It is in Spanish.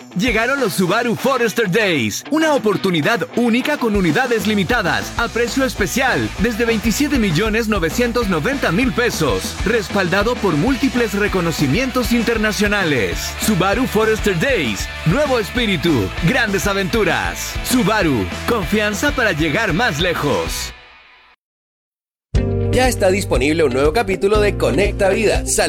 Llegaron los Subaru Forester Days, una oportunidad única con unidades limitadas, a precio especial, desde 27,990,000 pesos, respaldado por múltiples reconocimientos internacionales. Subaru Forester Days, nuevo espíritu, grandes aventuras. Subaru, confianza para llegar más lejos. Ya está disponible un nuevo capítulo de Conecta Vida.